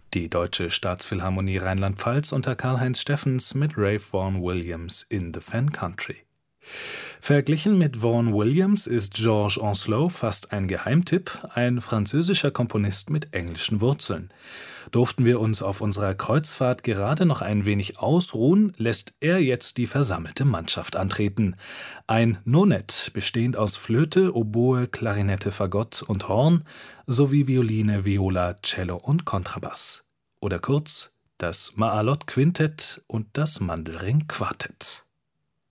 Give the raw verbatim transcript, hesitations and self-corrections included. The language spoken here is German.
Die Deutsche Staatsphilharmonie Rheinland-Pfalz unter Karl-Heinz Steffens mit Ralph Vaughan Williams in The Fen Country. Verglichen mit Vaughan Williams ist George Ancelot fast ein Geheimtipp, ein französischer Komponist mit englischen Wurzeln. Durften wir uns auf unserer Kreuzfahrt gerade noch ein wenig ausruhen, lässt er jetzt die versammelte Mannschaft antreten. Ein Nonet, bestehend aus Flöte, Oboe, Klarinette, Fagott und Horn, sowie Violine, Viola, Cello und Kontrabass. Oder kurz das Maalot-Quintett und das Mandelring-Quartett.